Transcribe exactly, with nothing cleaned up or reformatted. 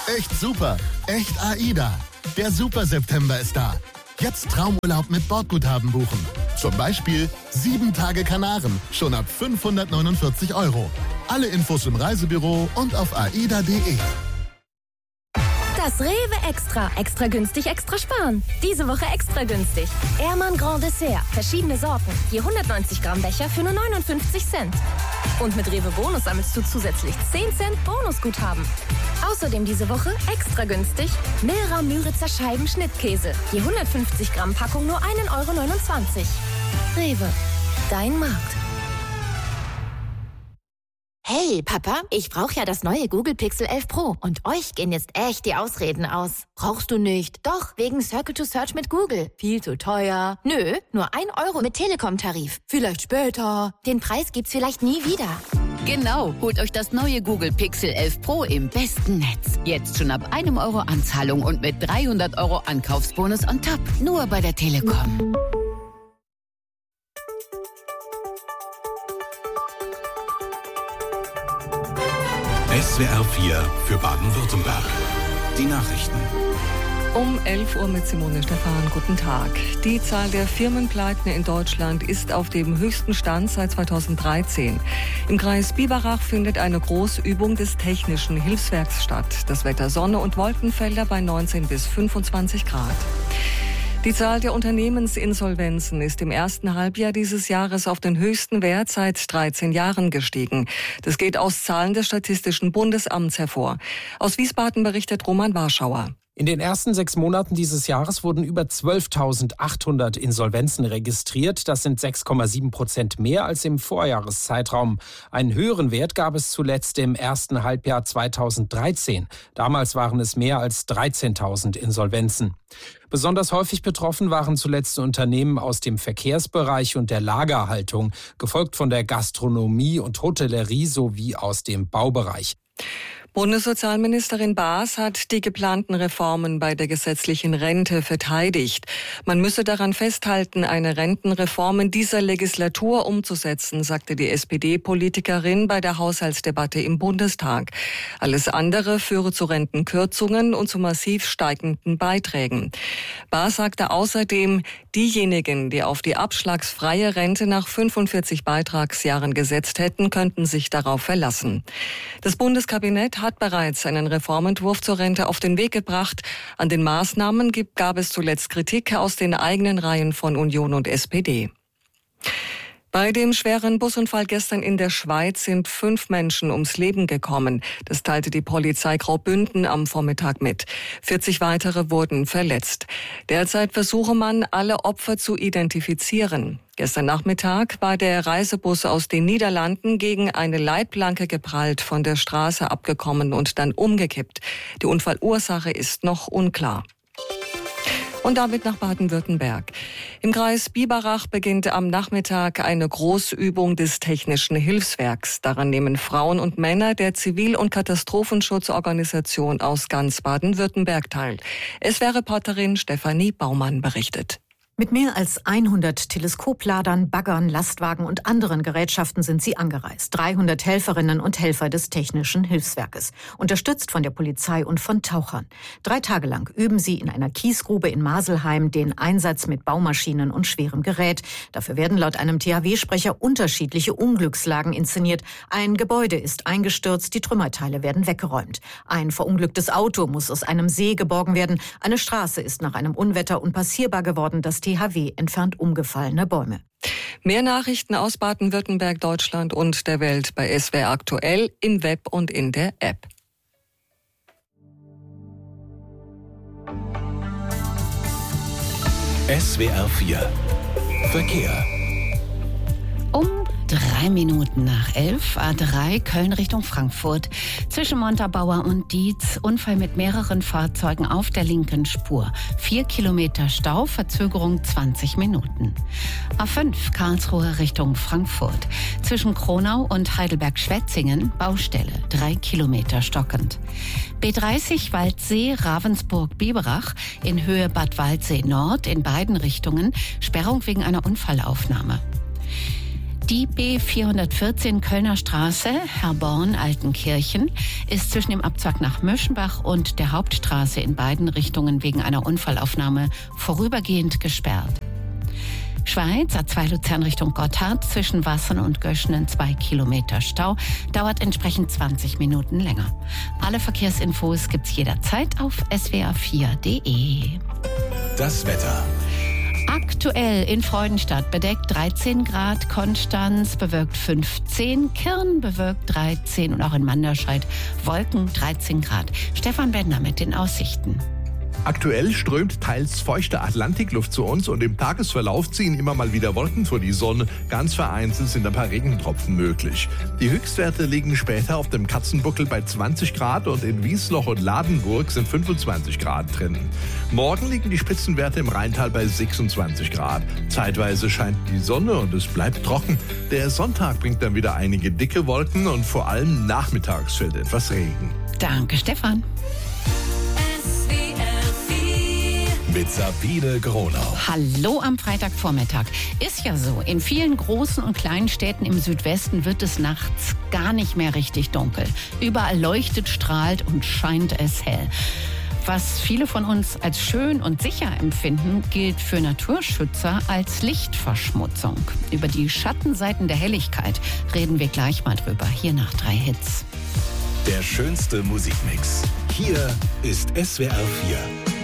Echt super. Echt AIDA. Der Super-September ist da. Jetzt Traumurlaub mit Bordguthaben buchen. Zum Beispiel sieben Tage Kanaren, schon ab fünfhundertneunundvierzig Euro. Alle Infos im Reisebüro und auf aida punkt de. Das Rewe Extra. Extra günstig, extra sparen. Diese Woche extra günstig. Ehrmann Grand Dessert. Verschiedene Sorten. Je hundertneunzig Gramm Becher für nur neunundfünfzig Cent. Und mit Rewe Bonus sammelst du zusätzlich zehn Cent Bonusguthaben. Außerdem diese Woche extra günstig Milra Müritzer Scheiben Schnittkäse. Je hundertfünfzig Gramm Packung nur ein Euro neunundzwanzig. Rewe. Dein Markt. Hey, Papa, ich brauche ja das neue Google Pixel elf Pro und euch gehen jetzt echt die Ausreden aus. Brauchst du nicht? Doch, wegen Circle to Search mit Google. Viel zu teuer. Nö, nur ein Euro mit Telekom-Tarif. Vielleicht später. Den Preis gibt's vielleicht nie wieder. Genau, holt euch das neue Google Pixel elf Pro im besten Netz. Jetzt schon ab einem Euro Anzahlung und mit dreihundert Euro Ankaufsbonus on top. Nur bei der Telekom. S W R vier für Baden-Württemberg. Die Nachrichten. Um elf Uhr mit Simone Stephan. Guten Tag. Die Zahl der Firmenpleiten in Deutschland ist auf dem höchsten Stand seit zweitausenddreizehn. Im Kreis Biberach findet eine Großübung des Technischen Hilfswerks statt. Das Wetter Sonne und Wolkenfelder bei neunzehn bis fünfundzwanzig Grad. Die Zahl der Unternehmensinsolvenzen ist im ersten Halbjahr dieses Jahres auf den höchsten Wert seit dreizehn Jahren gestiegen. Das geht aus Zahlen des Statistischen Bundesamts hervor. Aus Wiesbaden berichtet Roman Warschauer. In den ersten sechs Monaten dieses Jahres wurden über zwölftausendachthundert Insolvenzen registriert. Das sind sechs Komma sieben Prozent mehr als im Vorjahreszeitraum. Einen höheren Wert gab es zuletzt im ersten Halbjahr zweitausenddreizehn. Damals waren es mehr als dreizehntausend Insolvenzen. Besonders häufig betroffen waren zuletzt Unternehmen aus dem Verkehrsbereich und der Lagerhaltung, gefolgt von der Gastronomie und Hotellerie sowie aus dem Baubereich. Bundessozialministerin Baas hat die geplanten Reformen bei der gesetzlichen Rente verteidigt. Man müsse daran festhalten, eine Rentenreform in dieser Legislatur umzusetzen, sagte die S P D-Politikerin bei der Haushaltsdebatte im Bundestag. Alles andere führe zu Rentenkürzungen und zu massiv steigenden Beiträgen. Baas sagte außerdem, diejenigen, die auf die abschlagsfreie Rente nach fünfundvierzig Beitragsjahren gesetzt hätten, könnten sich darauf verlassen. Das Bundeskabinett hat bereits einen Reformentwurf zur Rente auf den Weg gebracht. An den Maßnahmen gab es zuletzt Kritik aus den eigenen Reihen von Union und S P D. Bei dem schweren Busunfall gestern in der Schweiz sind fünf Menschen ums Leben gekommen. Das teilte die Polizei Graubünden am Vormittag mit. vierzig weitere wurden verletzt. Derzeit versuche man, alle Opfer zu identifizieren. Gestern Nachmittag war der Reisebus aus den Niederlanden gegen eine Leitplanke geprallt, von der Straße abgekommen und dann umgekippt. Die Unfallursache ist noch unklar. Und damit nach Baden-Württemberg. Im Kreis Biberach beginnt am Nachmittag eine Großübung des Technischen Hilfswerks. Daran nehmen Frauen und Männer der Zivil- und Katastrophenschutzorganisation aus ganz Baden-Württemberg teil. S W R-Reporterin Stefanie Baumann berichtet. Mit mehr als hundert Teleskopladern, Baggern, Lastwagen und anderen Gerätschaften sind sie angereist. dreihundert Helferinnen und Helfer des Technischen Hilfswerkes, unterstützt von der Polizei und von Tauchern. Drei Tage lang üben sie in einer Kiesgrube in Maselheim den Einsatz mit Baumaschinen und schwerem Gerät. Dafür werden laut einem T H W-Sprecher unterschiedliche Unglückslagen inszeniert. Ein Gebäude ist eingestürzt, die Trümmerteile werden weggeräumt. Ein verunglücktes Auto muss aus einem See geborgen werden. Eine Straße ist nach einem Unwetter unpassierbar geworden. Das T H W entfernt umgefallene Bäume. Mehr Nachrichten aus Baden-Württemberg, Deutschland und der Welt bei S W R aktuell im Web und in der App. S W R vier Verkehr. Um drei Minuten nach elf, A drei, Köln Richtung Frankfurt. Zwischen Montabaur und Dietz, Unfall mit mehreren Fahrzeugen auf der linken Spur. Vier Kilometer Stau, Verzögerung zwanzig Minuten. A fünf, Karlsruhe Richtung Frankfurt. Zwischen Kronau und Heidelberg-Schwetzingen, Baustelle, drei Kilometer stockend. B dreißig, Waldsee, Ravensburg-Biberach, in Höhe Bad Waldsee Nord, in beiden Richtungen, Sperrung wegen einer Unfallaufnahme. Die B vierhundertvierzehn Kölner Straße, Herborn-Altenkirchen, ist zwischen dem Abzweig nach Möschenbach und der Hauptstraße in beiden Richtungen wegen einer Unfallaufnahme vorübergehend gesperrt. Schweiz, A zwei Luzern Richtung Gotthard, zwischen Wassern und Göschenen zwei Kilometer Stau, dauert entsprechend zwanzig Minuten länger. Alle Verkehrsinfos gibt's jederzeit auf s w r vier punkt d e. Das Wetter. Aktuell in Freudenstadt bedeckt dreizehn Grad, Konstanz bewölkt fünfzehn, Kirn bewölkt dreizehn und auch in Manderscheid Wolken dreizehn Grad. Stefan Bender mit den Aussichten. Aktuell strömt teils feuchte Atlantikluft zu uns und im Tagesverlauf ziehen immer mal wieder Wolken vor die Sonne. Ganz vereinzelt sind ein paar Regentropfen möglich. Die Höchstwerte liegen später auf dem Katzenbuckel bei zwanzig Grad und in Wiesloch und Ladenburg sind fünfundzwanzig Grad drin. Morgen liegen die Spitzenwerte im Rheintal bei sechsundzwanzig Grad. Zeitweise scheint die Sonne und es bleibt trocken. Der Sonntag bringt dann wieder einige dicke Wolken und vor allem nachmittags fällt etwas Regen. Danke, Stefan. Mit Sabine Gronau. Hallo am Freitagvormittag. Ist ja so, in vielen großen und kleinen Städten im Südwesten wird es nachts gar nicht mehr richtig dunkel. Überall leuchtet, strahlt und scheint es hell. Was viele von uns als schön und sicher empfinden, gilt für Naturschützer als Lichtverschmutzung. Über die Schattenseiten der Helligkeit reden wir gleich mal drüber. Hier nach drei Hits. Der schönste Musikmix. Hier ist S W R vier.